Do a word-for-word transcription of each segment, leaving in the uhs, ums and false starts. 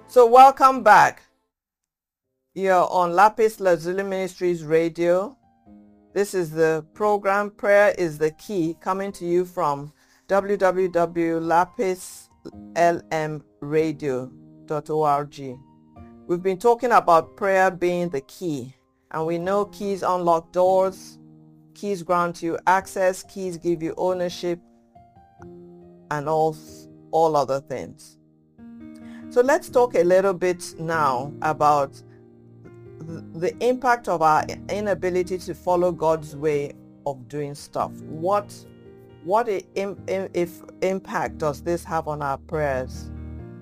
So welcome back. You're on Lapis Lazuli Ministries Radio. This is the program Prayer is the Key, coming to you from w w w dot lapis l m radio dot org. We've been talking about prayer being the key, and we know keys unlock doors, keys grant you access, keys give you ownership, and all, all other things. So let's talk a little bit now about the impact of our inability to follow God's way of doing stuff. What what a, if impact does this have on our prayers?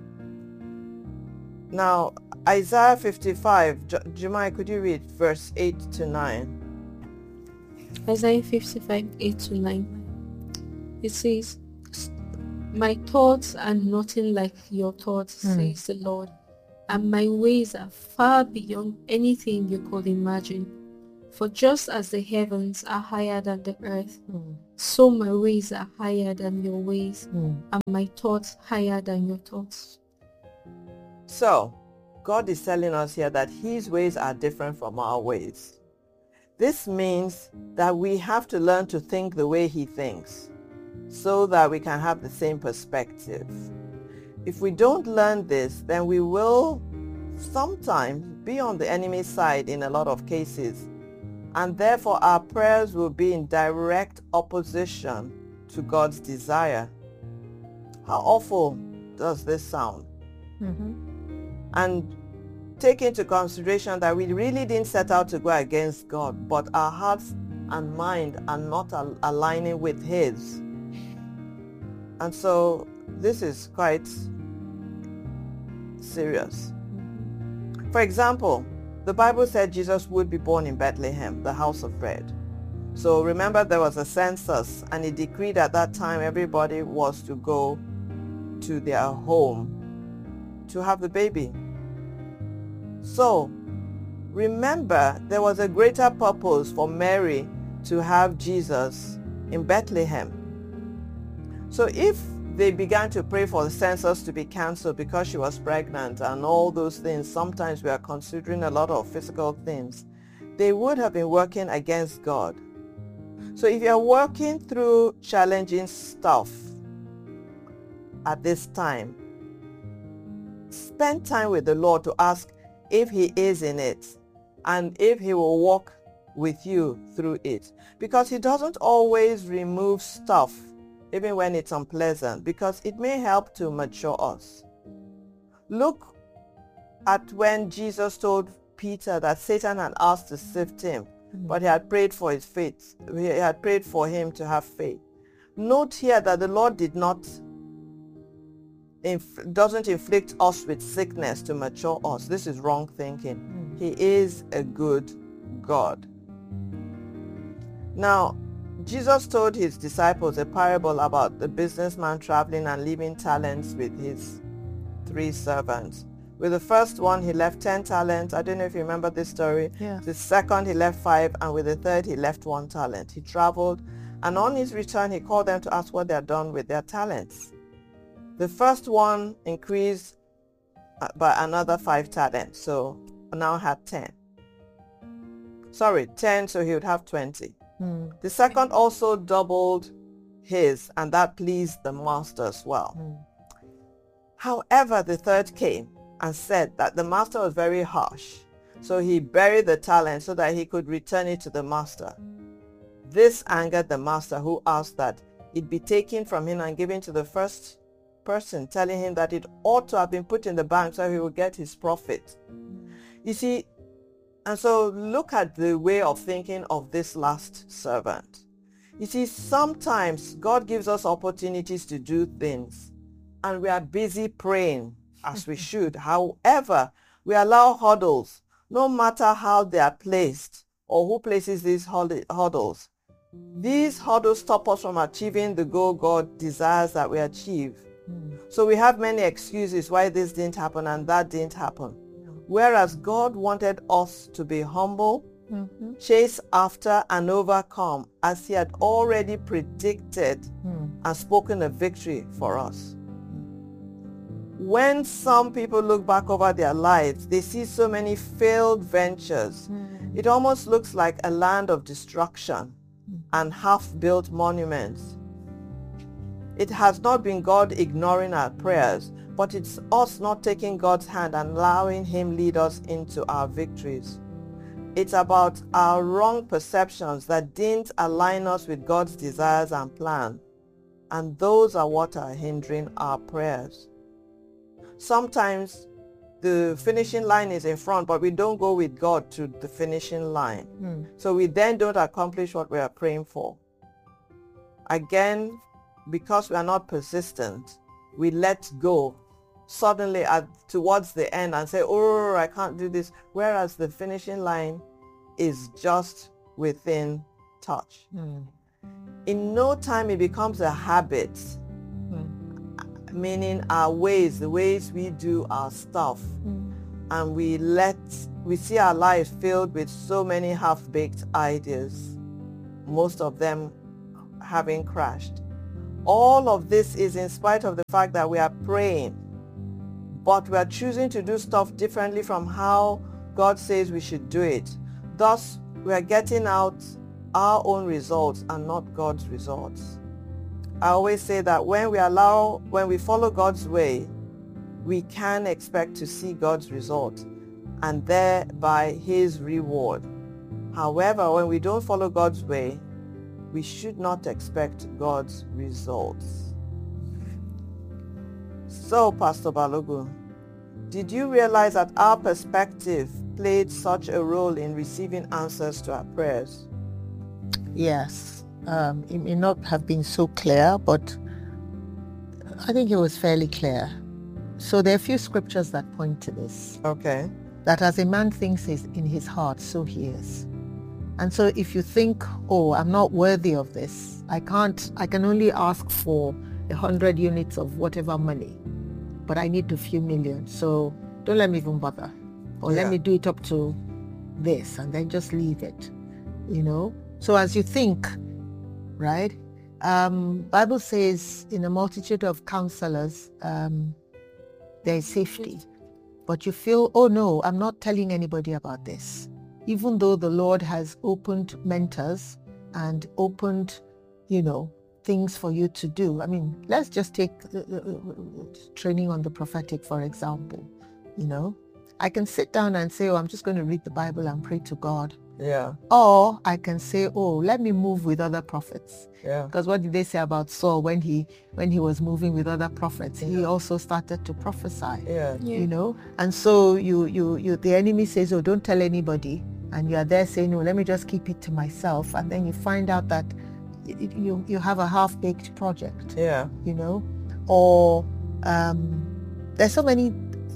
Now, Isaiah fifty-five, Jemai, could you read verse eight to nine? Isaiah fifty-five, eight to nine. It says, "My thoughts are nothing like your thoughts, mm. says the Lord, and my ways are far beyond anything you could imagine. For just as the heavens are higher than the earth, mm. so my ways are higher than your ways, mm. and my thoughts higher than your thoughts." So, God is telling us here that his ways are different from our ways. This means that we have to learn to think the way he thinks, so that we can have the same perspective. If we don't learn this, then we will sometimes be on the enemy's side in a lot of cases, and therefore our prayers will be in direct opposition to God's desire. How awful does this sound? Mm-hmm. And take into consideration that we really didn't set out to go against God, but our hearts and mind are not al- aligning with his. And so this is quite serious. For example, the Bible said Jesus would be born in Bethlehem, the house of bread. So remember, there was a census, and it decreed at that time everybody was to go to their home to have the baby. So remember, there was a greater purpose for Mary to have Jesus in Bethlehem. So if they began to pray for the census to be cancelled because she was pregnant and all those things, sometimes we are considering a lot of physical things, they would have been working against God. So if you're working through challenging stuff at this time, spend time with the Lord to ask if he is in it and if he will walk with you through it. Because he doesn't always remove stuff even when it's unpleasant, because it may help to mature us. Look at when Jesus told Peter that Satan had asked to sift him, mm-hmm. but he had prayed for his faith. He had prayed for him to have faith. Note here that the Lord did not Inf- doesn't inflict us with sickness to mature us. This is wrong thinking. Mm. He is a good God. Now, Jesus told his disciples a parable about the businessman traveling and leaving talents with his three servants. With the first one, he left ten talents. I don't know if you remember this story. Yeah. The second, he left five, and with the third, he left one talent. He traveled, and on his return, he called them to ask what they had done with their talents. The first one increased by another five talents, so now had ten. Sorry, ten, so he would have twenty. Mm. The second also doubled his, and that pleased the master as well. Mm. However, the third came and said that the master was very harsh, so he buried the talent so that he could return it to the master. This angered the master, who asked that it be taken from him and given to the first person, telling him that it ought to have been put in the bank so he would get his profit. You see, and so look at the way of thinking of this last servant. You see, sometimes God gives us opportunities to do things, and we are busy praying as we should. However, we allow hurdles, no matter how they are placed or who places these hurdles. These hurdles stop us from achieving the goal God desires that we achieve. So we have many excuses why this didn't happen and that didn't happen. Whereas God wanted us to be humble, mm-hmm. chase after and overcome, as he had already predicted mm. and spoken a victory for us. when some people look back over their lives, they see so many failed ventures. Mm. It almost looks like a land of destruction Mm. and half-built monuments. It has not been God ignoring our prayers, but it's us not taking God's hand and allowing him lead us into our victories. It's about our wrong perceptions that didn't align us with God's desires and plan. And those are what are hindering our prayers. Sometimes the finishing line is in front, but we don't go with God to the finishing line. Mm. So we then don't accomplish what we are praying for. Again, because we are not persistent, we let go suddenly at towards the end and say, oh, I can't do this, whereas the finishing line is just within touch. Mm. In no time it becomes a habit, Mm. meaning our ways, the ways we do our stuff, Mm. and we let, we see our lives filled with so many half-baked ideas, most of them having crashed. All of this is in spite of the fact that we are praying, but we are choosing to do stuff differently from how God says we should do it. Thus, we are getting out our own results and not God's results. I always say that when we allow, when we follow God's way, we can expect to see God's result and thereby his reward. However, when we don't follow God's way, we should not expect God's results. So, Pastor Balogun, did you realize that our perspective played such a role in receiving answers to our prayers? Yes. Um, it may not have been so clear, but I think it was fairly clear. So there are a few scriptures that point to this. Okay. That as a man thinks is in his heart, so he is. And so if you think, oh, I'm not worthy of this, I can't, I can only ask for a hundred units of whatever money, but I need a few million. So don't let me even bother. Or Yeah. let me do it up to this and then just leave it, you know? So as you think, right? Um, Bible says in a multitude of counselors, um, there is safety. But you feel, oh no, I'm not telling anybody about this. Even though the Lord has opened mentors and opened, you know, things for you to do. I mean, let's just take uh, uh, training on the prophetic, for example. You know, I can sit down and say, oh, I'm just going to read the Bible and pray to God. Yeah. Or I can say, oh, let me move with other prophets. Yeah. Because what did they say about Saul when he when he was moving with other prophets? He also started to prophesy. Yeah. Yeah. You know, and so you you you the enemy says, oh, don't tell anybody, and you are there saying, no, let me just keep it to myself, and then you find out that it, you you have a half-baked project. Yeah. You know, or um, there's so many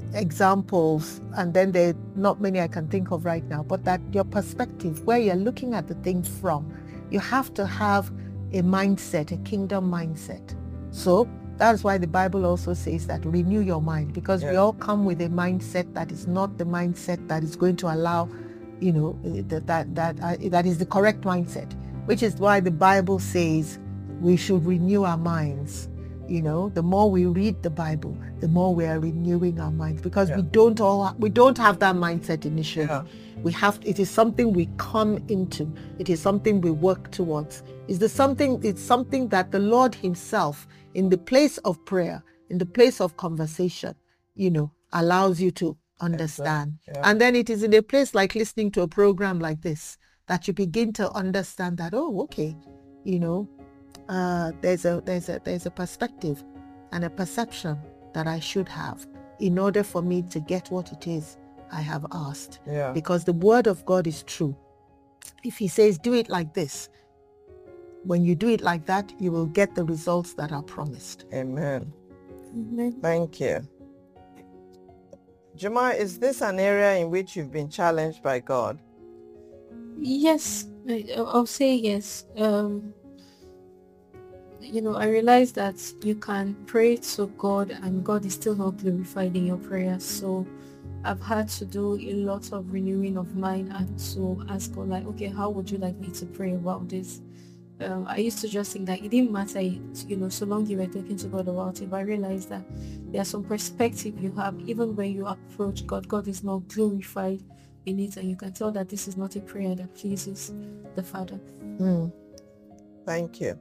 examples, and then there are not many I can think of right now, but that your perspective, where you're looking at the thing from, you have to have a mindset, a kingdom mindset. So that's why the Bible also says that renew your mind, because we Yeah. all come with a mindset that is not the mindset that is going to allow, you know, that that that, uh, that is the correct mindset, which is why the Bible says we should renew our minds. You know, the more we read the Bible, the more we are renewing our minds, because Yeah. we don't all we don't have that mindset initially. Yeah. We have it is something we come into. It is something we work towards. Is the something it's something that the Lord Himself, in the place of prayer, in the place of conversation, you know, allows you to understand. Yeah. And then it is in a place like listening to a program like this that you begin to understand that, oh, okay, you know, uh, there's a there's a there's a perspective and a perception that I should have in order for me to get what it is I have asked. Yeah. Because the word of God is true. If He says do it like this, when you do it like that, you will get the results that are promised. Amen. Amen. Thank you. Juma, is this an area in which you've been challenged by God? Yes, I, I'll say yes. Um, you know, I realize that you can pray to God and God is still not glorified in your prayers. So I've had to do a lot of renewing of mind and to ask God, like, okay, how would you like me to pray about this? Um, I used to just think that it didn't matter, you know, so long you were talking to God about it. But I realized that There's some perspective you have. Even when you approach God, God is not glorified in it, and you can tell that this is not a prayer that pleases the Father. Mm. Thank you.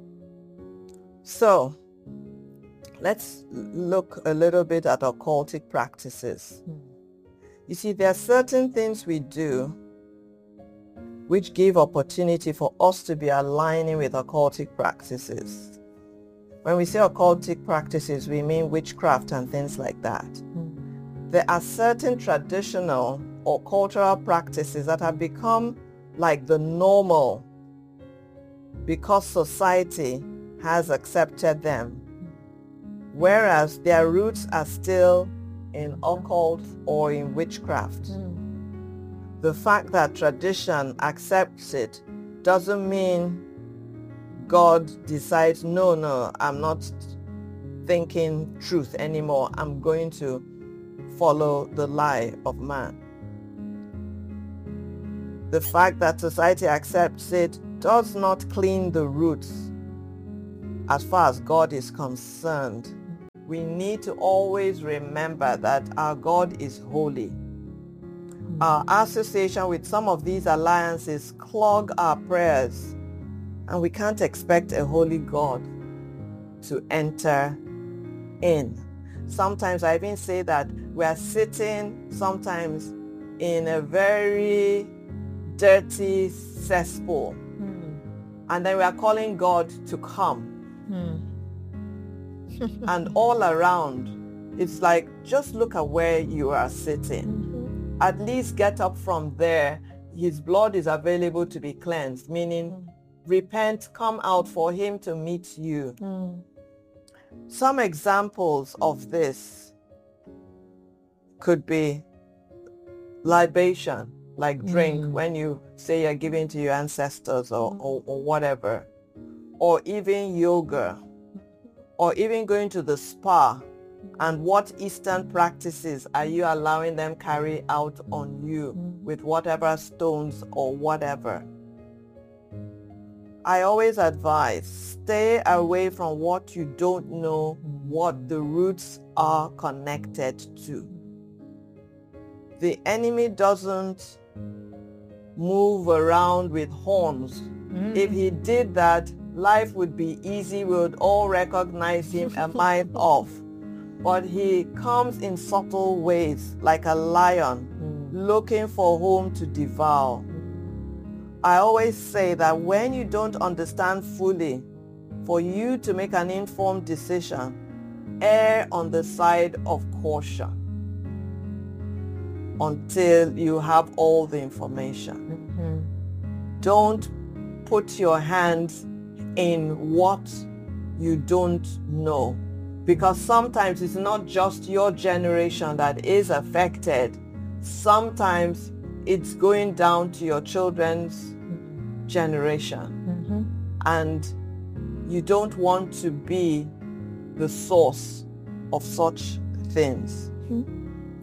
So, let's look a little bit at occultic practices. Mm. You see, there are certain things we do which give opportunity for us to be aligning with occultic practices. When we say occultic practices, we mean witchcraft and things like that. Mm. There are certain traditional or cultural practices that have become like the normal because society has accepted them, whereas their roots are still in occult or in witchcraft. Mm. The fact that tradition accepts it doesn't mean God decides, no, no, I'm not thinking truth anymore. I'm going to follow the lie of man. The fact that society accepts it does not clean the roots as far as God is concerned. We need to always remember that our God is holy. Our association with some of these alliances clog our prayers, and we can't expect a holy God to enter in. Sometimes I even say that we are sitting sometimes in a very dirty cesspool, mm. and then we are calling God to come. Mm. And all around, it's like, just look at where you are sitting. Mm-hmm. At least get up from there. His blood is available to be cleansed, meaning mm. repent, come out for him to meet you. Mm. Some examples of this could be libation, like drink, mm. when you say you're giving to your ancestors or, mm. or, or whatever, or even yoga, or even going to the spa. And what Eastern practices are you allowing them carry out on you mm. with whatever stones or whatever? I always advise, stay away from what you don't know what the roots are connected to. The enemy doesn't move around with horns. Mm. If he did that, life would be easy. We would all recognize him a mile off. But he comes in subtle ways, like a lion, mm. looking for whom to devour. I always say that when you don't understand fully, for you to make an informed decision, err on the side of caution until you have all the information. Mm-hmm. Don't put your hands in what you don't know, because sometimes it's not just your generation that is affected. Sometimes it's going down to your children's generation. Mm-hmm. And you don't want to be the source of such things. Mm-hmm.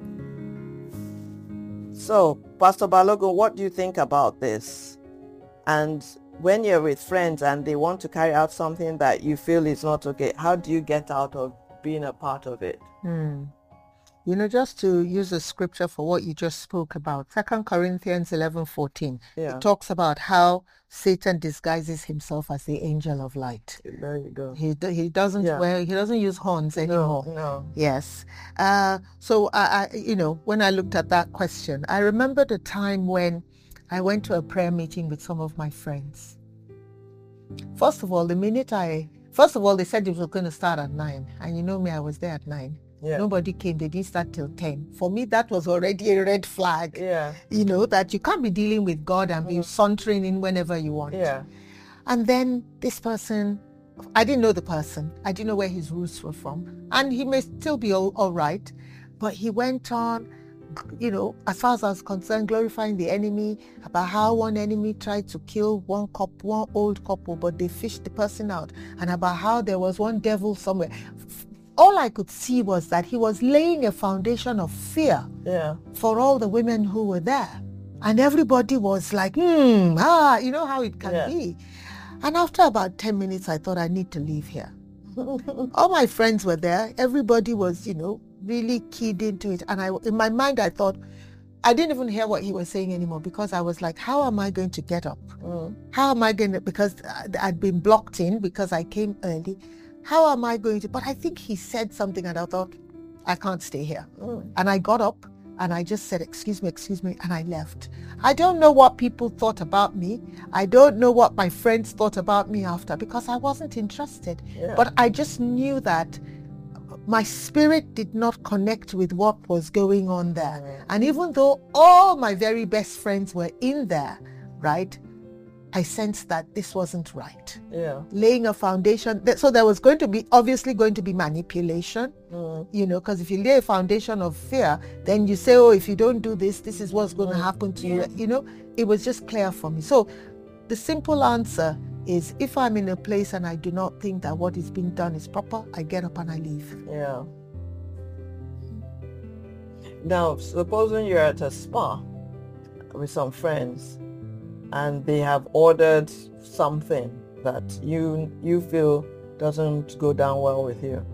So, Pastor Balogun, what do you think about this? And when you're with friends and they want to carry out something that you feel is not okay, how do you get out of being a part of it? Mm. You know, just to use a scripture for what you just spoke about, Second Corinthians eleven fourteen, yeah. It talks about how Satan disguises himself as the angel of light. There you go. He he doesn't yeah. wear, he doesn't use horns anymore. No, no. Yes. Uh, so I, I, you know, when I looked at that question, I remember the time when I went to a prayer meeting with some of my friends. First of all, the minute I, first of all, they said it was going to start at nine, and you know me, I was there at nine. Yeah. Nobody came. They didn't start till ten. For me, that was already a red flag. Yeah. You know, that you can't be dealing with God and be mm. sauntering in whenever you want. Yeah. And then this person, I didn't know the person. I didn't know where his roots were from. And he may still be all, all right. But he went on, you know, as far as I was concerned, glorifying the enemy, about how one enemy tried to kill one couple, one old couple, but they fished the person out. And about how there was one devil somewhere. All I could see was that he was laying a foundation of fear yeah. for all the women who were there. And everybody was like, hmm, ah, you know how it can yeah. be. And after about ten minutes, I thought I need to leave here. All my friends were there. Everybody was, you know, really keyed into it. And I, in my mind, I thought, I didn't even hear what he was saying anymore because I was like, how am I going to get up? Mm. How am I going to, because I'd been blocked in because I came early. How am I going to, but I think he said something and I thought, I can't stay here. Mm. And I got up and I just said, excuse me, excuse me, and I left. I don't know what people thought about me. I don't know what my friends thought about me after because I wasn't interested. Yeah. But I just knew that my spirit did not connect with what was going on there. Mm. And even though all my very best friends were in there, right, I sensed that this wasn't right. Yeah. Laying a foundation. So there was going to be, obviously going to be manipulation, mm. you know, because if you lay a foundation of fear, then you say, oh, if you don't do this, this is what's going mm. to happen to yeah. you. You know, it was just clear for me. So the simple answer is if I'm in a place and I do not think that what is being done is proper, I get up and I leave. Yeah. Now, supposing you're at a spa with some friends and they have ordered something that you you feel doesn't go down well with you.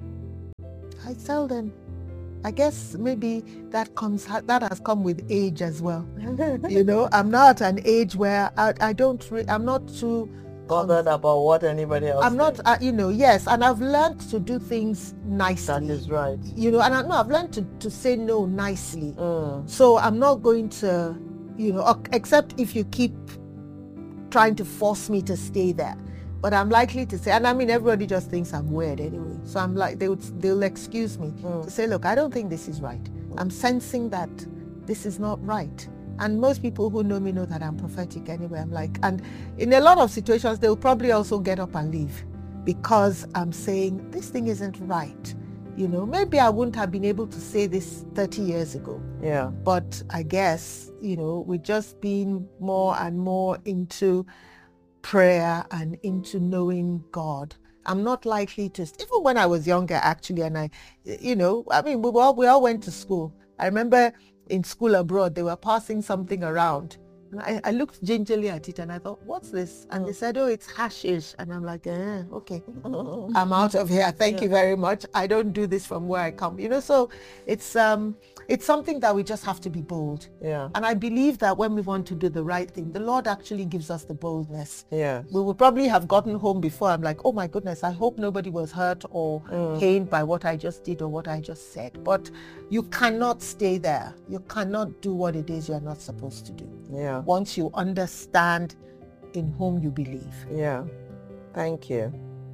I tell them, I guess maybe that comes that has come with age as well. You know, I'm not at an age where I, I don't re- I'm not too bothered um, about what anybody else I'm thinks. not uh, you know, yes, and I've learned to do things nicely. That is right. You know, and I, no, I've learned to, to say no nicely. Mm. So I'm not going to, you know, except if you keep trying to force me to stay there. But I'm likely to say, and I mean, everybody just thinks I'm weird anyway. So I'm like, they would, they'll excuse me mm. to say, look, I don't think this is right. Mm. I'm sensing that this is not right. And most people who know me know that I'm prophetic anyway. I'm like, and in a lot of situations, they'll probably also get up and leave because I'm saying this thing isn't right. You know, maybe I wouldn't have been able to say this thirty years ago. Yeah. But I guess, you know, we're just being more and more into prayer and into knowing God. I'm not likely to, even when I was younger actually, and I, you know, I mean, we all, we all went to school. I remember in school abroad, they were passing something around. And I, I looked gingerly at it and I thought, what's this? And they said, oh, it's hashish. And I'm like, eh, okay, I'm out of here. Thank yeah. you very much. I don't do this from where I come. You know, so it's um, it's something that we just have to be bold. Yeah. And I believe that when we want to do the right thing, the Lord actually gives us the boldness. Yeah. We would probably have gotten home before. I'm like, oh my goodness, I hope nobody was hurt or mm. pained by what I just did or what I just said. But you cannot stay there. You cannot do what it is you're not supposed to do. Yeah. Once you understand in whom you believe. Yeah. Thank you.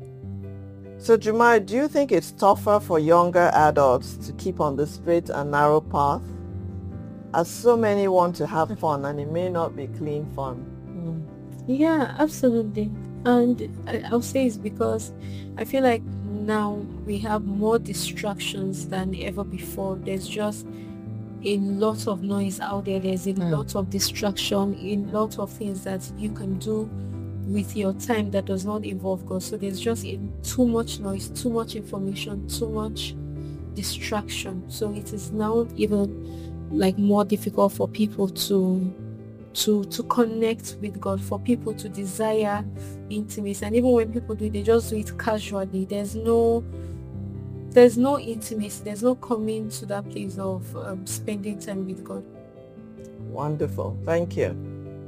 So Jumai, do you think it's tougher for younger adults to keep on the straight and narrow path? As so many want to have fun and it may not be clean fun. Mm. Yeah, absolutely. And I'll say it's because I feel like now we have more distractions than ever before. There's just a lot of noise out there. There's a mm. lot of distraction, a lot of things that you can do with your time that does not involve God. So there's just a, too much noise, too much information, too much distraction. So it is now even like more difficult for people to to to connect with God, for people to desire intimacy. And even when people do it, they just do it casually. There's no There's no intimacy. There's no coming to that place of um, spending time with God. Wonderful. Thank you.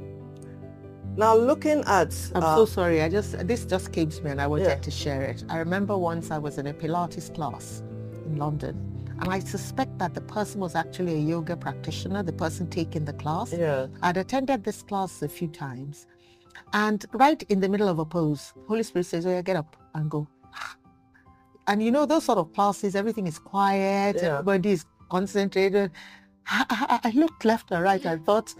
Now looking at... I'm uh, so sorry. I just This just came to me and I wanted yeah. to share it. I remember once I was in a Pilates class in London. And I suspect that the person was actually a yoga practitioner, the person taking the class. Yeah. I'd attended this class a few times. And right in the middle of a pose, Holy Spirit says, oh yeah, get up and go. And you know, those sort of classes, everything is quiet, yeah. everybody is concentrated. I, I, I looked left and right and thought,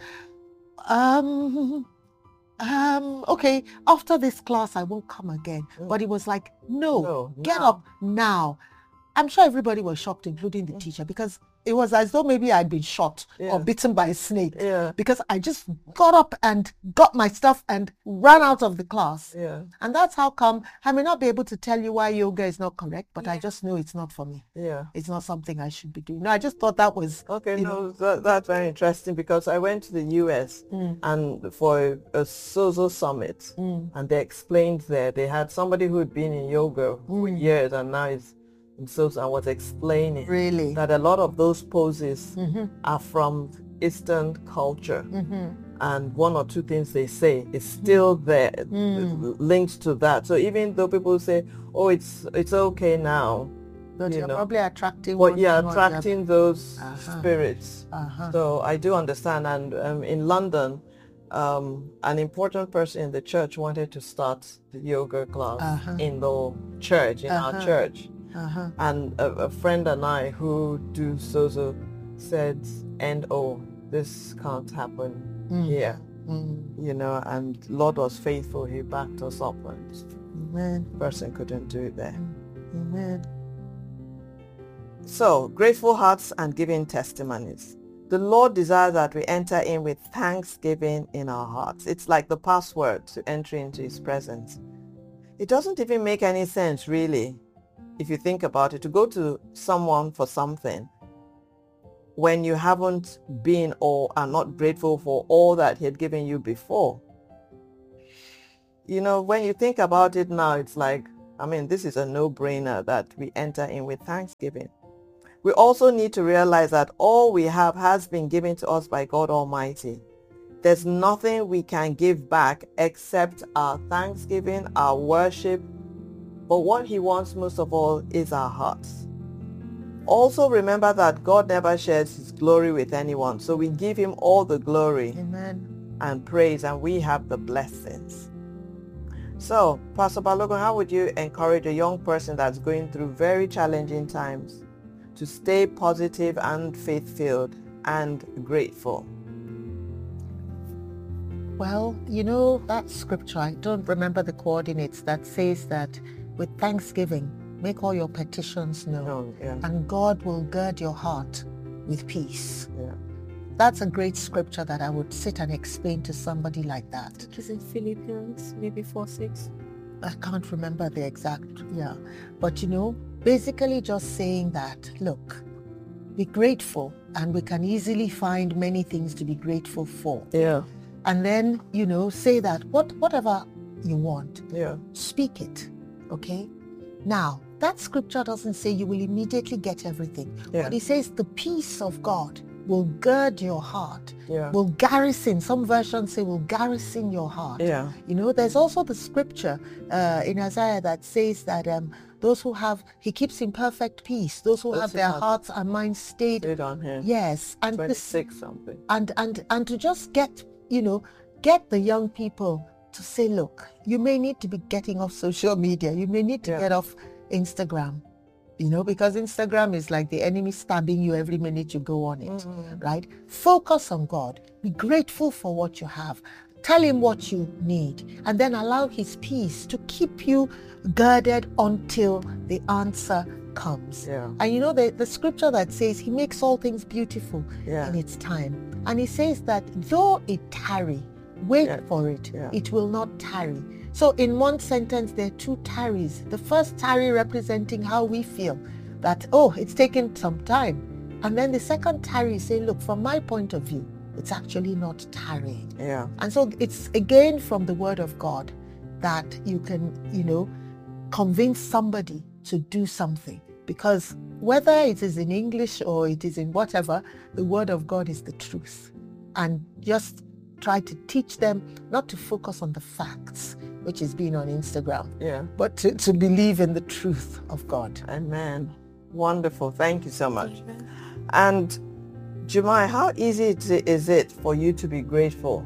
um, um, okay, after this class, I won't come again. Mm. But it was like, no, no get now. up now. I'm sure everybody was shocked, including the teacher, because it was as though maybe I'd been shot Yeah. or bitten by a snake. Yeah. Because I just got up and got my stuff and ran out of the class. Yeah. And that's how come I may not be able to tell you why yoga is not correct, but I just know it's not for me. Yeah. It's not something I should be doing. No, I just thought that was Okay, you no, know, that, that's very interesting because I went to the U S and for a, a Sozo summit and they explained there, they had somebody who had been in yoga for years and now is in Sozo and was explaining really. that a lot of those poses are from Eastern culture. And one or two things they say is still there, linked to that. So even though people say, oh, it's it's okay now, But you you're know. probably attracting But one yeah, thing or the other. attracting those Uh-huh. spirits. Uh-huh. So I do understand. And um, in London, um, an important person in the church wanted to start the yoga class Uh-huh. in the church, in our Uh-huh. church. Uh-huh. And a, a friend and I who do Sozo said, and oh, this can't happen here, Mm. you know, and Lord was faithful. He backed us up and Amen. the person couldn't do it there. Amen. So, grateful hearts and giving testimonies. The Lord desires that we enter in with thanksgiving in our hearts. It's like the password to enter into his presence. It doesn't even make any sense, really, if you think about it, to go to someone for something when you haven't been or are not grateful for all that he had given you before. You know, when you think about it now, it's like, I mean, this is a no-brainer that we enter in with thanksgiving. We also need to realize that all we have has been given to us by God Almighty. There's nothing we can give back except our thanksgiving, our worship. But what he wants most of all is our hearts. Also remember that God never shares his glory with anyone. So we give him all the glory Amen. and praise, and we have the blessings. So, Pastor Balogun, how would you encourage a young person that's going through very challenging times to stay positive and faith-filled and grateful? Well, you know that scripture, I don't remember the coordinates, that says that with thanksgiving, make all your petitions known, No, yeah, and God will gird your heart with peace. yeah. That's a great scripture that I would sit and explain to somebody like that. Is in Philippians, maybe four six. I can't remember the exact, yeah. But you know, basically just saying that, look, be grateful, and we can easily find many things to be grateful for. Yeah, And then, you know, say that what whatever you want, yeah, speak it, okay? Now, that scripture doesn't say you will immediately get everything. Yeah. But it says the peace of God will gird your heart, yeah, will garrison, some versions say will garrison your heart. yeah, You know, there's also the scripture uh, in Isaiah that says that um, those who have, he keeps in perfect peace, those who Those have who their have- hearts and minds stayed. Stayed on here. Yes, and this, twenty-six something. and and and to just get, you know, get the young people to say, look, you may need to be getting off social media, you may need to Yeah. get off Instagram, you know, because Instagram is like the enemy stabbing you every minute you go on it, Mhm. right? Focus on God, be grateful for what you have, tell him what you need, and then allow his peace to keep you girded until the answer comes. Yeah, And you know, the, the scripture that says he makes all things beautiful yeah, in its time. And he says that though it tarry, wait Yeah. for it, Yeah. it will not tarry. So in one sentence, there are two tarries. The first tarry representing how we feel, that, oh, it's taken some time. And then the second tarry is saying, look, from my point of view, it's actually not tarrying. yeah, And so it's again from the word of God that you can, you know, convince somebody to do something. Because whether it is in English or it is in whatever, the word of God is the truth. And just try to teach them not to focus on the facts, which is being on Instagram, yeah. but to, to believe in the truth of God. Amen. Wonderful. Thank you so much. Amen. And Jumai, how easy it- is it for you to be grateful?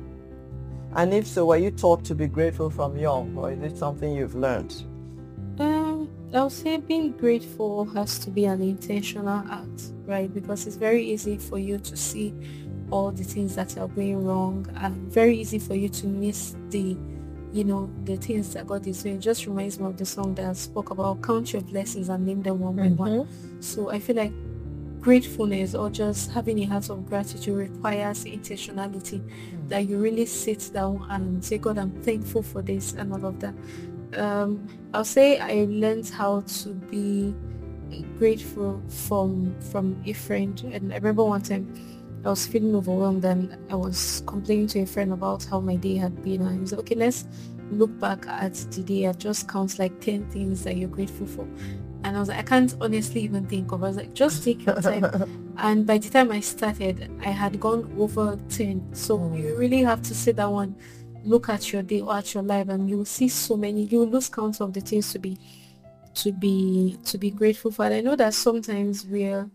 And if so, were you taught to be grateful from young, or is it something you've learned? Um, I would say being grateful has to be an intentional act, right? Because it's very easy for you to see all the things that are going wrong, and very easy for you to miss the you know, the things that God is doing. It just reminds me of the song that I spoke about, count your blessings and name them one by Mhm. one. So I feel like gratefulness or just having a heart of gratitude requires intentionality, that you really sit down and say, God, I'm thankful for this and all of that. Um, I'll say I learned how to be grateful from from a friend. And I remember one time I was feeling overwhelmed and I was complaining to a friend about how my day had been, and he was like, okay, let's look back at the day and just count like ten things that you're grateful for. And I was like, I can't honestly even think of. I was like, just take your time. And by the time I started, I had gone over ten. So Mm. you really have to sit down and look at your day or at your life, and you'll see so many, you'll lose count of the things to be to be to be grateful for. And I know that sometimes we're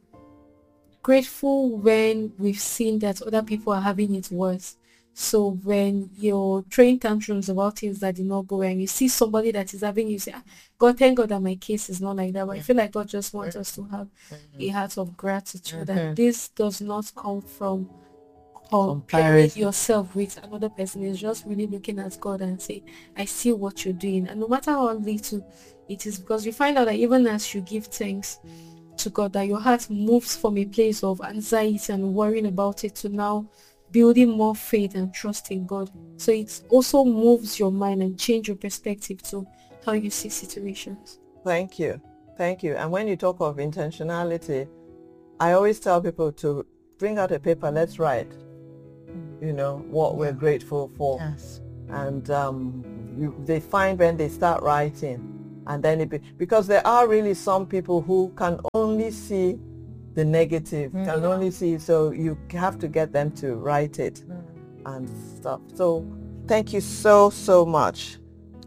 grateful when we've seen that other people are having it worse. So when you're throwing tantrums about things that did not go well and you see somebody that is having, you say, ah, God, thank God that my case is not like that. But I feel like God just wants us to have a heart of gratitude, Mhm. and this does not come from comparing Comparison. yourself with another person. It's just really looking at God and say, I see what you're doing. And no matter how little it is, because you find out that even as you give thanks to God, that your heart moves from a place of anxiety and worrying about it to now building more faith and trust in God. So it also moves your mind and change your perspective to how you see situations. Thank you. Thank you. And when you talk of intentionality, I always tell people to bring out a paper, let's write, you know, what we're Yeah. grateful for. Yes. And um, you, they find when they start writing, and then it be, because there are really some people who can only see the negative, Mm. can only see, so you have to get them to write it and stuff. So thank you so, so much.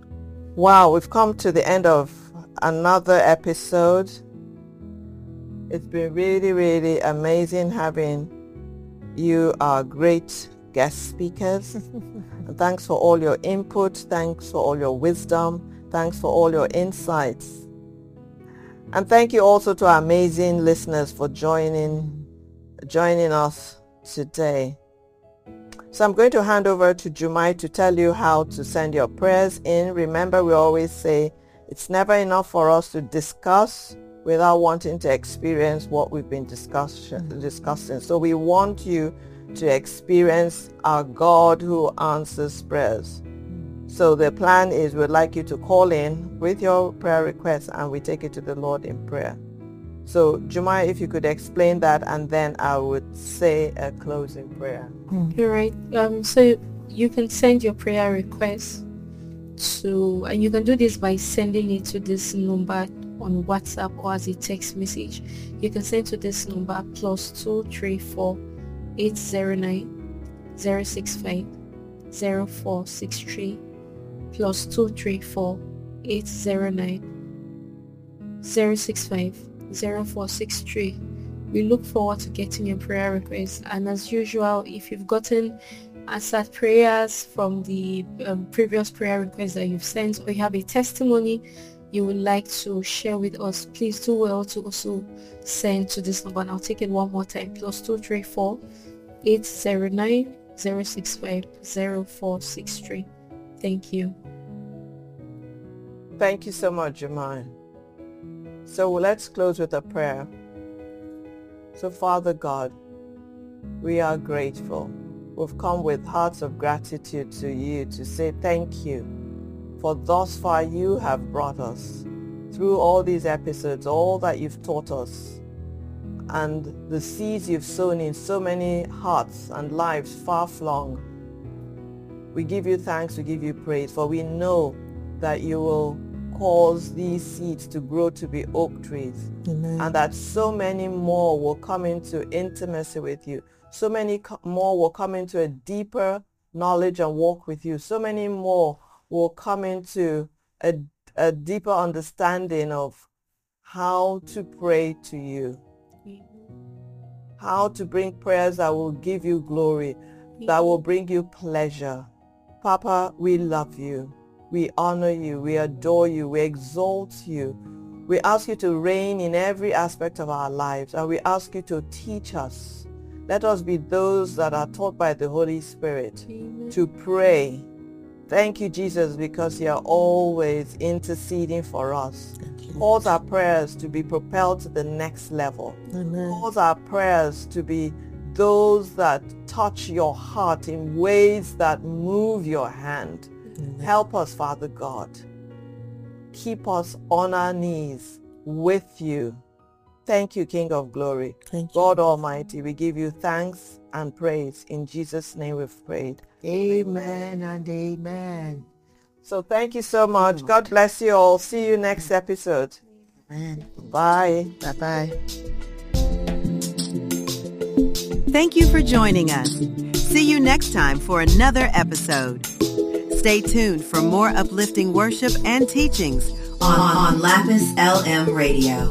Wow, we've come to the end of another episode. It's been really, really amazing having you, our great guest speakers. And thanks for all your input. Thanks for all your wisdom. Thanks for all your insights. And thank you also to our amazing listeners for joining, joining us today. So I'm going to hand over to Jumai to tell you how to send your prayers in. Remember, we always say it's never enough for us to discuss without wanting to experience what we've been discuss- discussing. So we want you to experience our God who answers prayers. So the plan is we'd like you to call in with your prayer requests and we take it to the Lord in prayer. So Jumai, if you could explain that, and then I would say a closing prayer. You're right. Um, so you can send your prayer request to, and you can do this by sending it to this number on WhatsApp or as a text message. You can send to this number plus two three four eight zero nine zero six five zero four six three plus two three four eight zero nine zero six five zero four six three. We look forward to getting your prayer requests, and as usual, if you've gotten answered prayers from the um, previous prayer requests that you've sent, or you have a testimony you would like to share with us, please do well to also send to this number. And I'll take it one more time, plus two three four eight zero nine zero six five zero four six three. Thank you. Thank you so much, Jumai. So let's close with a prayer. So Father God, we are grateful. We've come with hearts of gratitude to you to say thank you, for thus far you have brought us through all these episodes, all that you've taught us, and the seeds you've sown in so many hearts and lives far-flung. We give you thanks, we give you praise, for we know that you will cause these seeds to grow to be oak trees. Amen. And that so many more will come into intimacy with you. So many co- more will come into a deeper knowledge and walk with you. So many more will come into a, a deeper understanding of how to pray to you, how to bring prayers that will give you glory, that will bring you pleasure. Papa, we love you. We honor you. We adore you. We exalt you. We ask you to reign in every aspect of our lives, and we ask you to teach us. Let us be those that are taught by the Holy Spirit Amen. to pray Thank you, Jesus, because you are always interceding for us. Cause our prayers to be propelled to the next level. Amen. Cause our prayers to be those that touch your heart in ways that move your hand. Amen. Help us, Father God. Keep us on our knees with you. Thank you, King of Glory. Thank you. God Almighty, we give you thanks and praise. In Jesus' name we've prayed. Amen and amen. So thank you so much. God bless you all. See you next episode. Amen. Bye. Bye-bye. Thank you for joining us. See you next time for another episode. Stay tuned for more uplifting worship and teachings on, on Lapis L M Radio.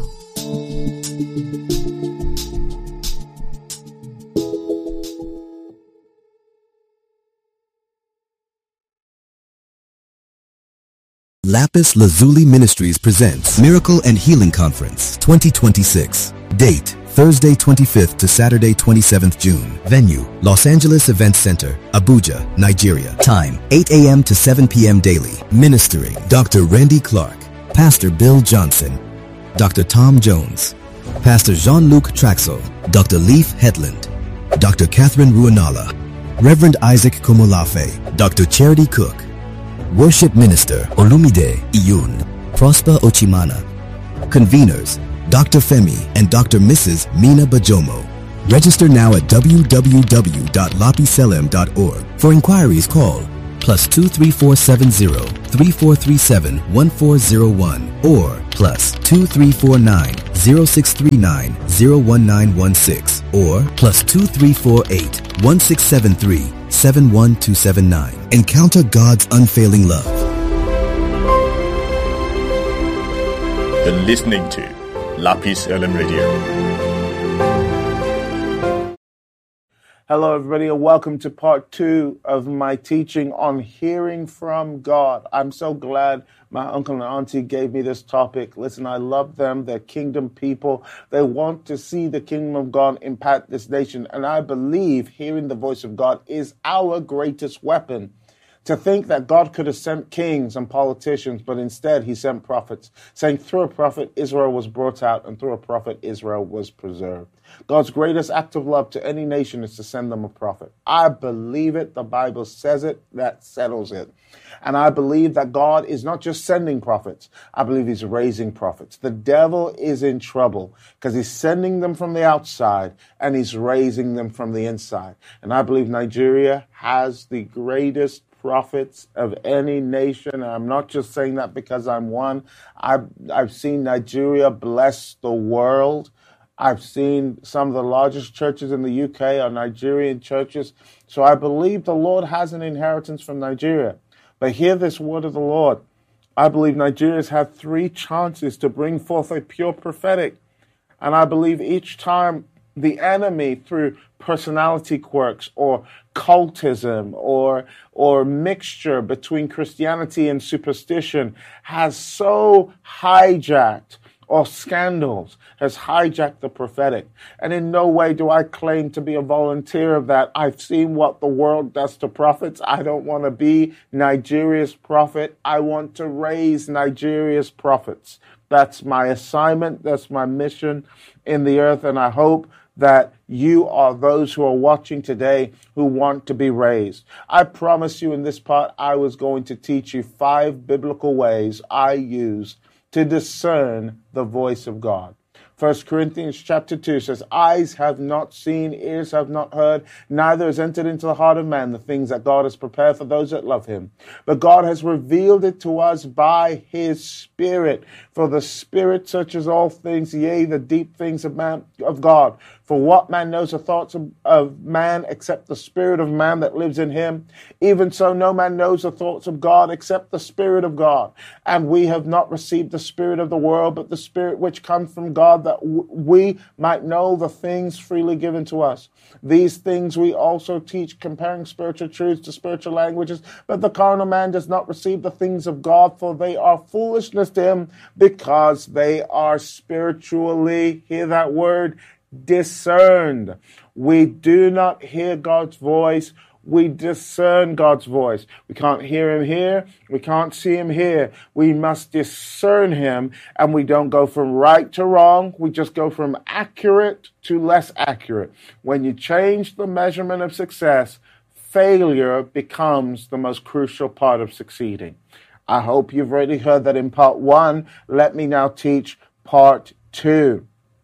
Lapis Lazuli Ministries presents Miracle and Healing Conference twenty twenty-six. Date, Thursday twenty-fifth to Saturday twenty-seventh June. Venue, Los Angeles Event Center, Abuja, Nigeria. Time, eight a.m. to seven p.m. daily. Ministering, Doctor Randy Clark, Pastor Bill Johnson, Doctor Tom Jones, Pastor Jean-Luc Traxel, Doctor Leif Hetland, Doctor Catherine Ruanala, Reverend Isaac Komolafe, Doctor Charity Cook, Worship Minister Olumide Iyun, Prosper Ochimana. Conveners, Doctor Femi and Doctor Missus Mina Bajomo. Register now at w w w dot lapiselem dot org. For inquiries, call plus two three four seven zero three four three seven one four zero one or plus two three four nine zero six three nine zero one nine one six or plus two three four eight one six seven three seven one two seven nine. Encounter God's unfailing love. You're listening to Lapis L M Radio. Hello, everybody, and welcome to part two of my teaching on hearing from God. I'm so glad my uncle and auntie gave me this topic. Listen, I love them. They're kingdom people. They want to see the kingdom of God impact this nation. And I believe hearing the voice of God is our greatest weapon. To think that God could have sent kings and politicians, but instead he sent prophets, saying through a prophet Israel was brought out and through a prophet Israel was preserved. God's greatest act of love to any nation is to send them a prophet. I believe it. The Bible says it. That settles it. And I believe that God is not just sending prophets. I believe he's raising prophets. The devil is in trouble because he's sending them from the outside and he's raising them from the inside. And I believe Nigeria has the greatest prophets of any nation. And I'm not just saying that because I'm one. I've, I've seen Nigeria bless the world. I've seen some of the largest churches in the U K are Nigerian churches. So I believe the Lord has an inheritance from Nigeria. But hear this word of the Lord. I believe Nigeria's had three chances to bring forth a pure prophetic. And I believe each time the enemy, through personality quirks or cultism or or mixture between Christianity and superstition, has so hijacked, or scandals, has hijacked the prophetic. And in no way do I claim to be a volunteer of that. I've seen what the world does to prophets. I don't want to be Nigeria's prophet. I want to raise Nigeria's prophets. That's my assignment. That's my mission in the earth. And I hope that you are those who are watching today who want to be raised. I promise you in this part, I was going to teach you five biblical ways I use to discern the voice of God. First Corinthians chapter two says, eyes have not seen, ears have not heard, neither has entered into the heart of man the things that God has prepared for those that love him. But God has revealed it to us by his Spirit. For the Spirit searches all things, yea, the deep things of man, of God. For what man knows the thoughts of, of man except the spirit of man that lives in him? Even so, no man knows the thoughts of God except the Spirit of God. And we have not received the spirit of the world, but the Spirit which comes from God, that w- we might know the things freely given to us. These things we also teach, comparing spiritual truths to spiritual languages. But the carnal man does not receive the things of God, for they are foolishness to him, because they are spiritually, hear that word, discerned. We do not hear God's voice we discern God's voice. We can't hear him here. We can't see him here. We must discern him, and we don't go from right to wrong. We just go from accurate to less accurate. When you change the measurement of success, failure becomes the most crucial part of succeeding. I hope you've already heard that in part one. Let me now teach part two.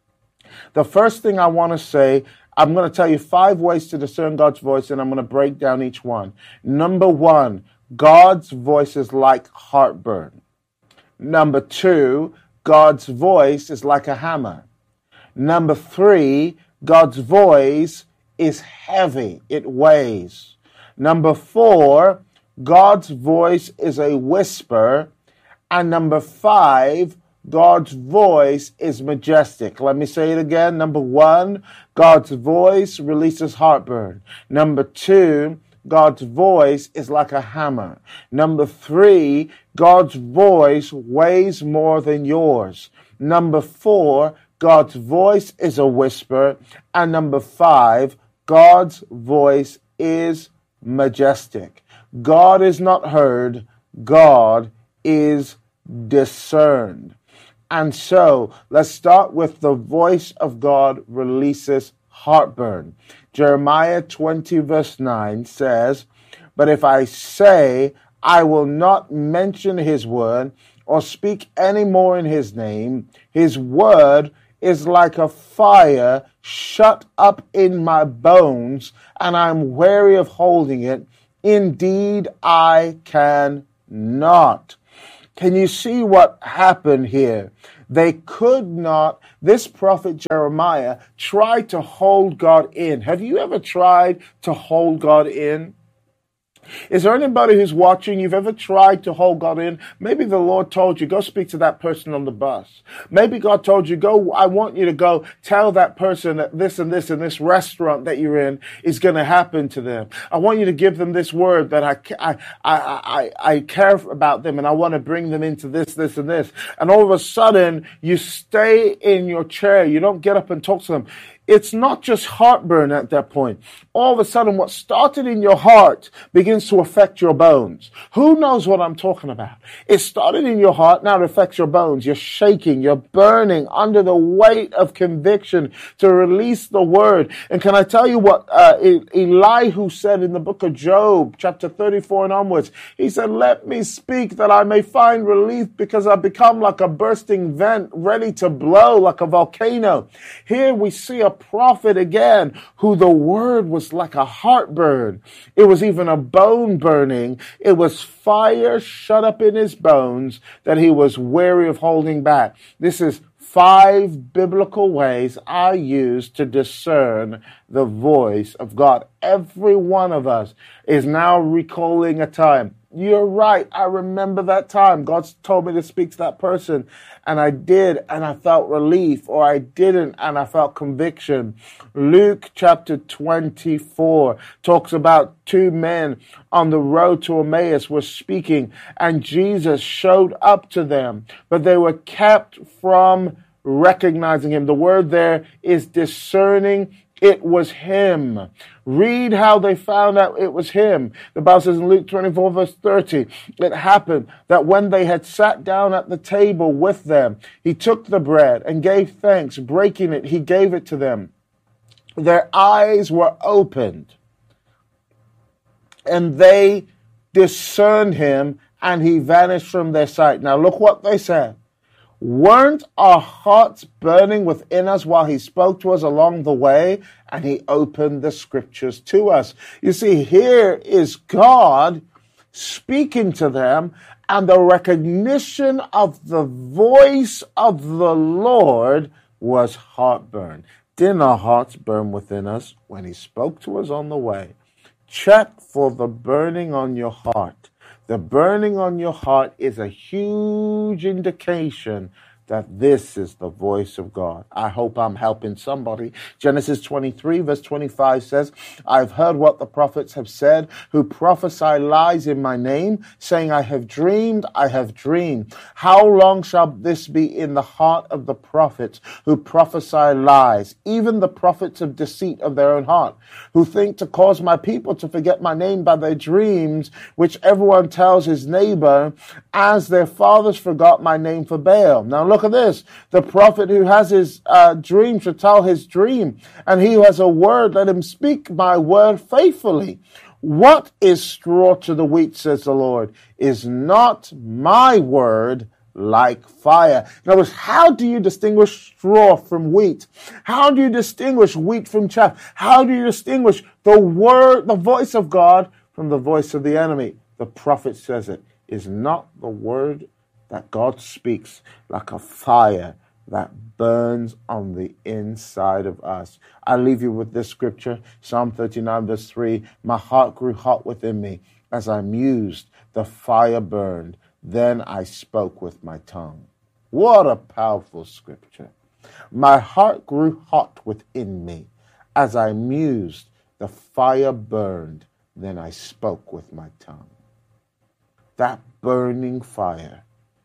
The first thing I want to say, I'm going to tell you five ways to discern God's voice, and I'm going to break down each one. Number one, God's voice is like heartburn. Number two, God's voice is like a hammer. Number three, God's voice is heavy. It weighs. Number four, God's voice is a whisper. And number five, God's voice is majestic. Let me say it again. Number one, God's voice releases heartburn. Number two, God's voice is like a hammer. Number three, God's voice weighs more than yours. Number four, God's voice is a whisper. And number five, God's voice is majestic. God is not heard. God is discerned. And so let's start with the voice of God releases heartburn. Jeremiah twenty verse nine says, "But if I say I will not mention his word or speak any more in his name, his word is like a fire shut up in my bones, and I'm weary of holding it. Indeed, I cannot." Can you see what happened here? They could not, this prophet Jeremiah tried to hold God in. Have you ever tried to hold God in? Is there anybody who's watching, you've ever tried to hold God in? Maybe the Lord told you, go speak to that person on the bus. Maybe God told you, go, I want you to go tell that person that this and this and this restaurant that you're in is going to happen to them. I want you to give them this word that I, I, I, I, I care about them, and I want to bring them into this, this, and this. And all of a sudden, you stay in your chair. You don't get up and talk to them. It's not just heartburn at that point. All of a sudden, what started in your heart begins to affect your bones. Who knows what I'm talking about? It started in your heart, now it affects your bones. You're shaking, you're burning under the weight of conviction to release the word. And can I tell you what uh, Elihu said in the book of Job, chapter thirty-four and onwards? He said, "Let me speak that I may find relief, because I've become like a bursting vent, ready to blow like a volcano." Here we see a prophet again, who the word was like a heartburn. It was even a bone burning. It was fire shut up in his bones that he was weary of holding back. This is five biblical ways I use to discern the voice of God. Every one of us is now recalling a time. You're right. I remember that time. God told me to speak to that person, and I did, and I felt relief, or I didn't, and I felt conviction. Luke chapter twenty-four talks about two men on the road to Emmaus were speaking, and Jesus showed up to them, but they were kept from recognizing him. The word there is discerning. It was him. Read how they found out it was him. The Bible says in Luke twenty-four verse thirty, it happened that when they had sat down at the table with them, he took the bread and gave thanks. Breaking it, he gave it to them. Their eyes were opened, and they discerned him, and he vanished from their sight. Now look what they said. Weren't our hearts burning within us while he spoke to us along the way, and he opened the scriptures to us? You see, here is God speaking to them, and the recognition of the voice of the Lord was heartburn. Didn't our hearts burn within us when he spoke to us on the way? Check for the burning on your heart. The burning on your heart is a huge indication that this is the voice of God. I hope I'm helping somebody. Genesis twenty-three verse twenty-five says, I've heard what the prophets have said, who prophesy lies in my name, saying, I have dreamed, I have dreamed. How long shall this be in the heart of the prophets who prophesy lies, even the prophets of deceit of their own heart, who think to cause my people to forget my name by their dreams, which everyone tells his neighbor, as their fathers forgot my name for Baal. Now look at this. The prophet who has his uh, dream should tell his dream, and he who has a word, let him speak my word faithfully. What is straw to the wheat, says the Lord? Is not my word like fire? In other words, how do you distinguish straw from wheat? How do you distinguish wheat from chaff? How do you distinguish the word, the voice of God from the voice of the enemy? The prophet says it. Is not the word that God speaks like a fire that burns on the inside of us? I leave you with this scripture, Psalm thirty-nine verse three. My heart grew hot within me. As I mused, the fire burned. Then I spoke with my tongue. What a powerful scripture. My heart grew hot within me. As I mused, the fire burned. Then I spoke with my tongue. That burning fire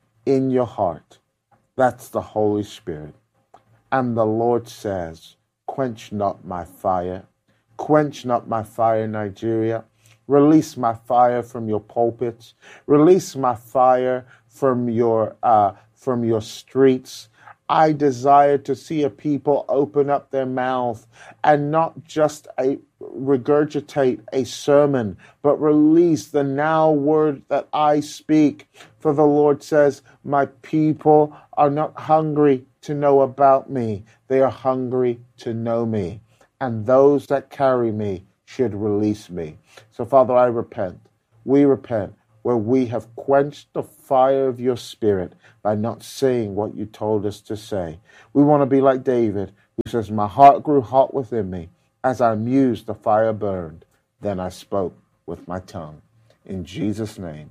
in your heart, that's the Holy Spirit. And the Lord says, quench not my fire. Quench not my fire, Nigeria. Release my fire from your pulpits. Release my fire from your uh, from your streets. I desire to see a people open up their mouth and not just a, regurgitate a sermon, but release the now word that I speak. For the Lord says, my people are not hungry to know about me. They are hungry to know me. And those that carry me should release me. So, Father, I repent. We repent where we have quenched the fire of your spirit by not saying what you told us to say. We want to be like David, who says, my heart grew hot within me. As I mused, the fire burned. Then I spoke with my tongue. In Jesus' name,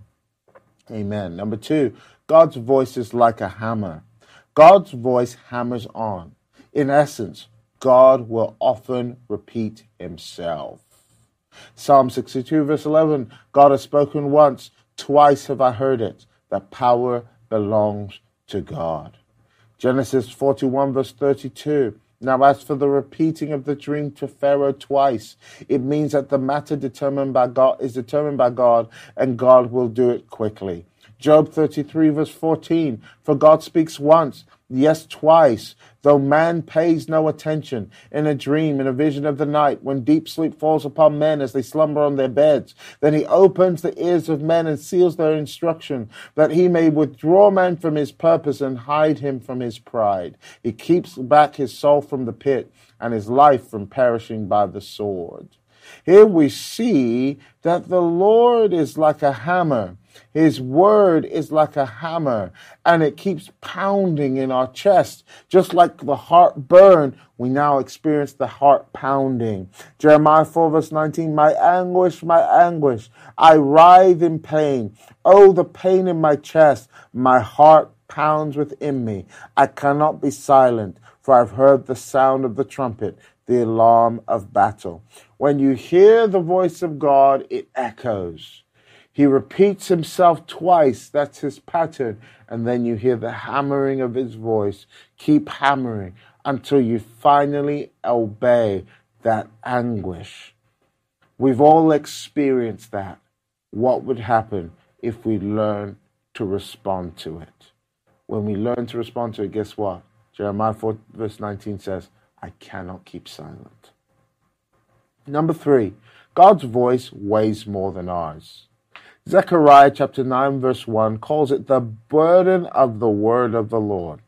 amen. Number two, God's voice is like a hammer. God's voice hammers on. In essence, God will often repeat himself. Psalm sixty-two verse eleven, God has spoken once, twice have I heard it, that power belongs to God. Genesis forty-one verse thirty-two, now as for the repeating of the dream to Pharaoh twice, it means that the matter determined by God is determined by God, and God will do it quickly. Job thirty-three verse fourteen, for God speaks once, yes twice, though man pays no attention, in a dream, in a vision of the night, when deep sleep falls upon men as they slumber on their beds. Then he opens the ears of men and seals their instruction, that he may withdraw man from his purpose and hide him from his pride. He keeps back his soul from the pit and his life from perishing by the sword. Here we see that the Lord is like a hammer. His word is like a hammer, and it keeps pounding in our chest. Just like the heart burn, we now experience the heart pounding. Jeremiah four verse nineteen, my anguish, my anguish, I writhe in pain. Oh, the pain in my chest. My heart pounds within me. I cannot be silent, for I've heard the sound of the trumpet, the alarm of battle. When you hear the voice of God, it echoes. He repeats himself twice. That's his pattern. And then you hear the hammering of his voice. Keep hammering until you finally obey that anguish. We've all experienced that. What would happen if we learn to respond to it? When we learn to respond to it, guess what? Jeremiah four verse nineteen says, I cannot keep silent. Number three, God's voice weighs more than ours. Zechariah chapter nine verse one calls it the burden of the word of the Lord.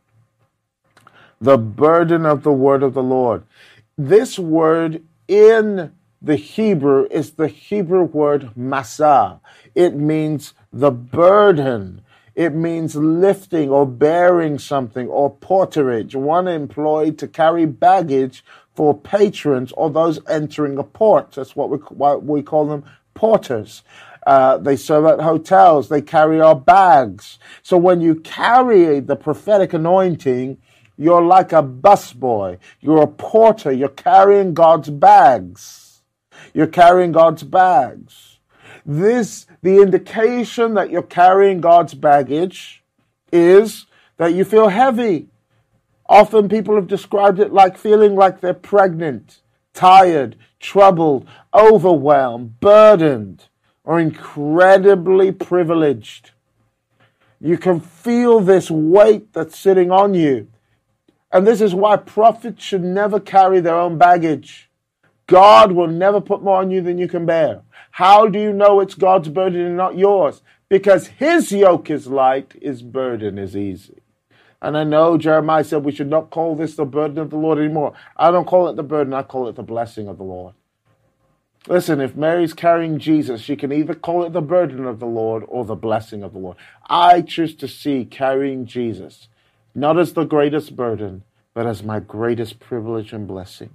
The burden of the word of the Lord. This word in the Hebrew is the Hebrew word masah. It means the burden. It means lifting or bearing something, or porterage, one employed to carry baggage for patrons or those entering a port. That's what we, what we call them, porters. Uh, they serve at hotels. They carry our bags. So when you carry the prophetic anointing, you're like a busboy. You're a porter. You're carrying God's bags. You're carrying God's bags. This, the indication that you're carrying God's baggage is that you feel heavy. Often people have described it like feeling like they're pregnant, tired, troubled, overwhelmed, burdened, or incredibly privileged. You can feel this weight that's sitting on you. And this is why prophets should never carry their own baggage. God will never put more on you than you can bear. How do you know it's God's burden and not yours? Because his yoke is light, his burden is easy. And I know Jeremiah said we should not call this the burden of the Lord anymore. I don't call it the burden, I call it the blessing of the Lord. Listen, if Mary's carrying Jesus, she can either call it the burden of the Lord or the blessing of the Lord. I choose to see carrying Jesus not as the greatest burden, but as my greatest privilege and blessing.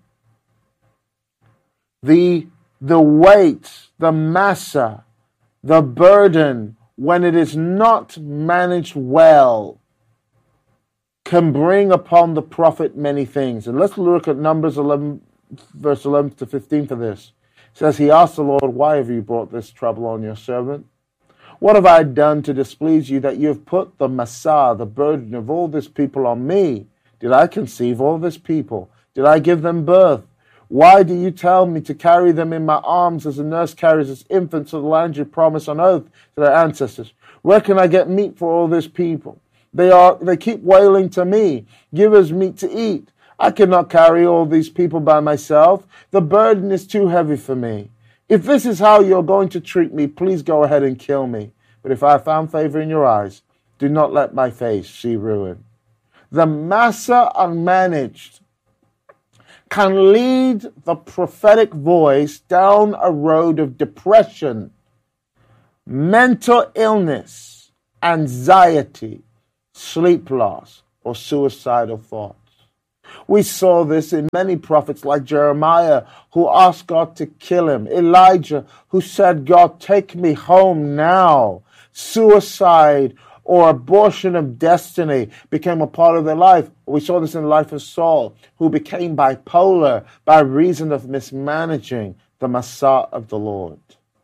The, the weight, the massa, the burden, when it is not managed well, can bring upon the prophet many things. And let's look at Numbers eleven, verse eleven to fifteen for this. It says, he asked the Lord, why have you brought this trouble on your servant? What have I done to displease you that you have put the Massah, the burden of all this people on me? Did I conceive all this people? Did I give them birth? Why do you tell me to carry them in my arms as a nurse carries its infant to the land you promised on oath to their ancestors? Where can I get meat for all this people? They are, they keep wailing to me, give us meat to eat. I cannot carry all these people by myself. The burden is too heavy for me. If this is how you're going to treat me, please go ahead and kill me. But if I have found favor in your eyes, do not let my face see ruin. The Massa unmanaged can lead the prophetic voice down a road of depression, mental illness, anxiety, sleep loss, or suicidal thoughts. We saw this in many prophets like Jeremiah, who asked God to kill him. Elijah, who said, God, take me home now. Suicide or abortion of destiny became a part of their life. We saw this in the life of Saul, who became bipolar by reason of mismanaging the Massah of the Lord.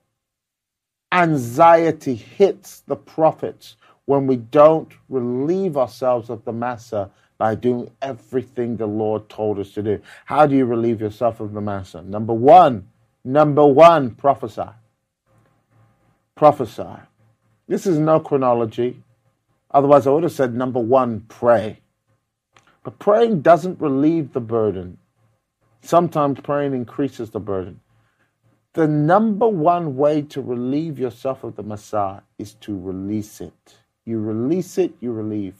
Anxiety hits the prophets when we don't relieve ourselves of the Massah by doing everything the Lord told us to do. How do you relieve yourself of the Massah? Number one, number one, prophesy. Prophesy. This is no chronology. Otherwise, I would have said number one, pray. But praying doesn't relieve the burden. Sometimes praying increases the burden. The number one way to relieve yourself of the Massah is to release it. You release it, you relieve.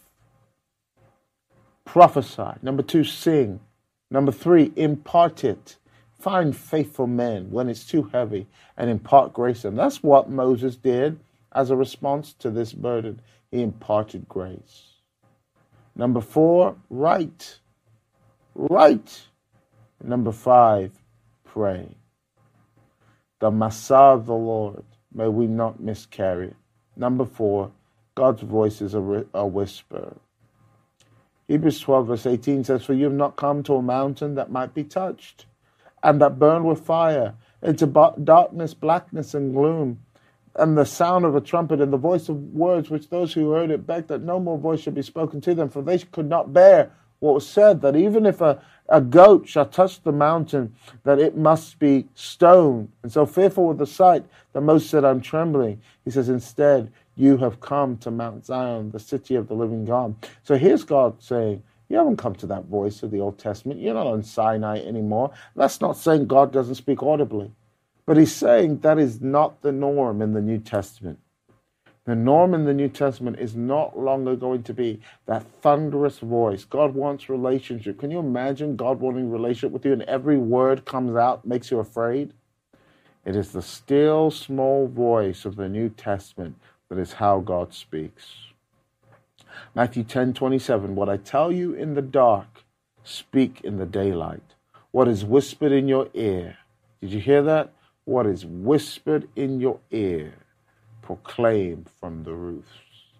Prophesy. Number two, sing. Number three, impart it. Find faithful men when it's too heavy and impart grace. And that's what Moses did as a response to this burden. He imparted grace. Number four, write. Write. Number five, pray. The Massah of the Lord, may we not miscarry it. Number four, God's voice is a, a whisper. Hebrews twelve verse eighteen says, for you have not come to a mountain that might be touched, and that burned with fire, into darkness, blackness, and gloom, and the sound of a trumpet, and the voice of words which those who heard it begged that no more voice should be spoken to them, for they could not bear what was said, that even if a, a goat shall touch the mountain, that it must be stoned. And so fearful with the sight, that Moses said, I'm trembling. He says, instead, you have come to Mount Zion, the city of the living God. So here's God saying, you haven't come to that voice of the Old Testament. You're not on Sinai anymore. That's not saying God doesn't speak audibly. But he's saying that is not the norm in the New Testament. The norm in the New Testament is not longer going to be that thunderous voice. God wants relationship. Can you imagine God wanting relationship with you and every word comes out, makes you afraid? It is the still, small voice of the New Testament that is how God speaks. Matthew ten twenty-seven, what I tell you in the dark, speak in the daylight. What is whispered in your ear. Did you hear that? What is whispered in your ear, proclaim from the roofs.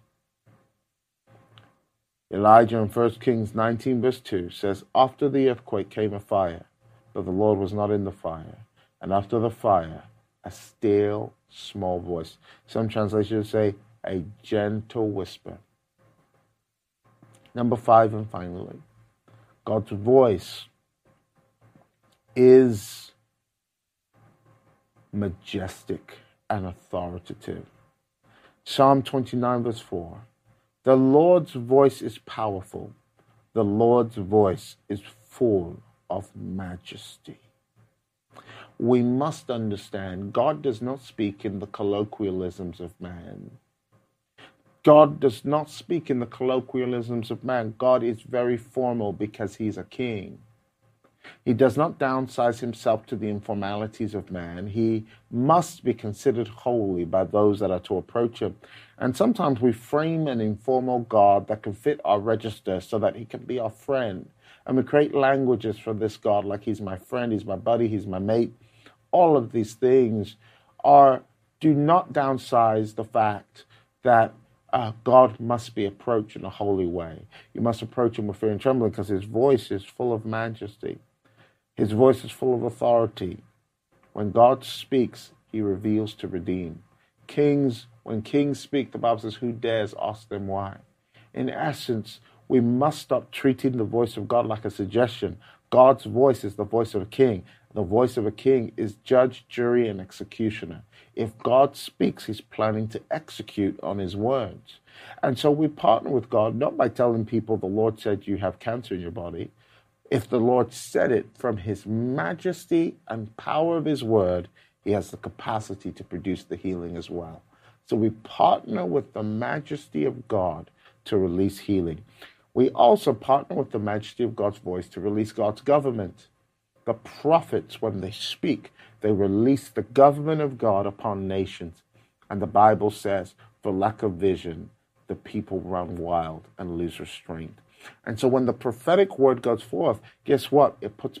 Elijah in First Kings nineteen verse two says, after the earthquake came a fire, but the Lord was not in the fire. And after the fire, a still small voice. Some translations say a gentle whisper. Number five, and finally, God's voice is majestic and authoritative. Psalm twenty-nine verse four. The Lord's voice is powerful. The Lord's voice is full of majesty. We must understand God does not speak in the colloquialisms of man. God does not speak in the colloquialisms of man. God is very formal because he's a king. He does not downsize himself to the informalities of man. He must be considered holy by those that are to approach him. And sometimes we frame an informal God that can fit our register so that he can be our friend. And we create languages for this God like he's my friend, he's my buddy, he's my mate. All of these things are do not downsize the fact that uh, God must be approached in a holy way. You must approach him with fear and trembling because his voice is full of majesty. His voice is full of authority. When God speaks, he reveals to redeem. Kings, when kings speak, the Bible says, who dares ask them why? In essence, we must stop treating the voice of God like a suggestion. God's voice is the voice of a king. The voice of a king is judge, jury, and executioner. If God speaks, he's planning to execute on his words. And so we partner with God, not by telling people the Lord said you have cancer in your body. If the Lord said it from his majesty and power of his word, he has the capacity to produce the healing as well. So we partner with the majesty of God to release healing. We also partner with the majesty of God's voice to release God's government. The prophets, when they speak, they release the government of God upon nations. And the Bible says, for lack of vision, the people run wild and lose restraint. And so when the prophetic word goes forth, guess what? It puts